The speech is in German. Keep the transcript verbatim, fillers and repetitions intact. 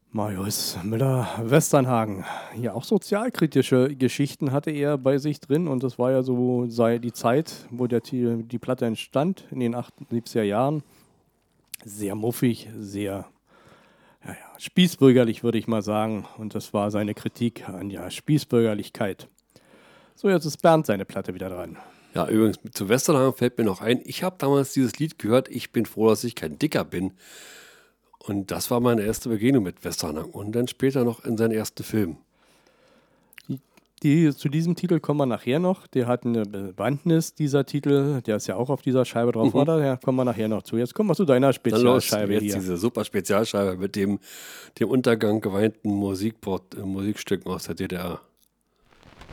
Marius Müller-Westernhagen. Ja, auch sozialkritische Geschichten hatte er bei sich drin und das war ja so sei die Zeit, wo der, Ti- die Platte entstand, in den achtundsiebziger Jahren. Sehr muffig, sehr ja, ja, spießbürgerlich, würde ich mal sagen. Und das war seine Kritik an der Spießbürgerlichkeit. So, jetzt ist Bernd seine Platte wieder dran. Ja, übrigens, zu Westernhagen fällt mir noch ein, ich habe damals dieses Lied gehört, ich bin froh, dass ich kein Dicker bin. Und das war meine erste Begegnung mit Westernhagen und dann später noch in seinen ersten Film. Die, zu diesem Titel kommen wir nachher noch. Der hat eine Bewandtnis, dieser Titel. Der ist ja auch auf dieser Scheibe drauf, Mhm. oder? Da kommen wir nachher noch zu. Jetzt kommen wir zu deiner Dann los, Spezialscheibe jetzt hier. diese super Spezialscheibe mit dem, dem Untergang geweinten Musikport, äh, Musikstücken aus der D D R.